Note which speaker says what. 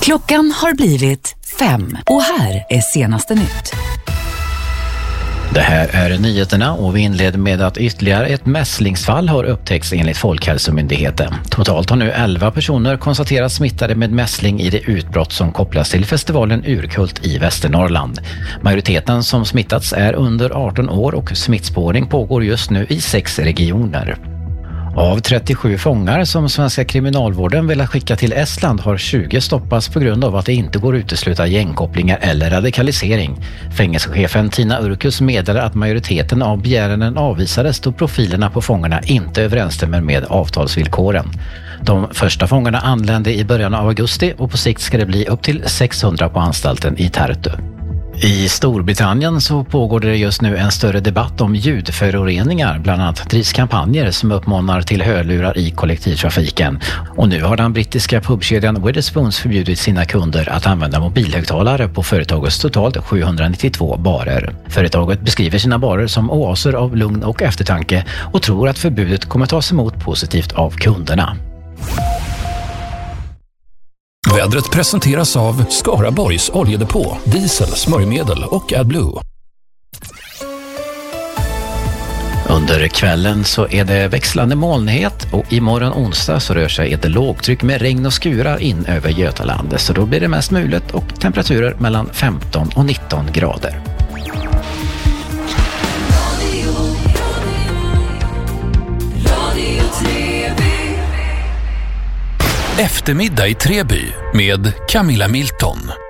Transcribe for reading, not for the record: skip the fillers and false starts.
Speaker 1: Klockan har blivit 5 och här är senaste nytt.
Speaker 2: Det här är nyheterna och vi inleder med att ytterligare ett mässlingsfall har upptäckts enligt Folkhälsomyndigheten. Totalt har nu 11 personer konstaterats smittade med mässling i det utbrott som kopplas till festivalen Urkult i Västernorrland. Majoriteten som smittats är under 18 år och smittspårning pågår just nu i 6 regioner. Av 37 fångar som svenska kriminalvården vill skicka till Estland har 20 stoppats på grund av att det inte går att utesluta gängkopplingar eller radikalisering. Fängelsechefen Tina Urkus meddelar att majoriteten av begäranden avvisades då profilerna på fångarna inte överensstämmer med avtalsvillkoren. De första fångarna anlände i början av augusti och på sikt ska det bli upp till 600 på anstalten i Tartu. I Storbritannien så pågår det just nu en större debatt om ljudföroreningar, bland annat drivs kampanjer som uppmanar till hörlurar i kollektivtrafiken. Och nu har den brittiska pubkedjan Wetherspoons förbjudit sina kunder att använda mobilhögtalare på företagets totalt 792 barer. Företaget beskriver sina barer som oaser av lugn och eftertanke och tror att förbudet kommer tas emot positivt av kunderna.
Speaker 3: Vädret presenteras av Skaraborgs oljedepå, diesel, smörjmedel och AdBlue.
Speaker 2: Under kvällen så är det växlande molnighet och imorgon onsdag så rör sig ett lågtryck med regn och skurar in över Götaland. Så då blir det mest mulet och temperaturer mellan 15 och 19 grader.
Speaker 3: Eftermiddag i Treby med Camilla Milton.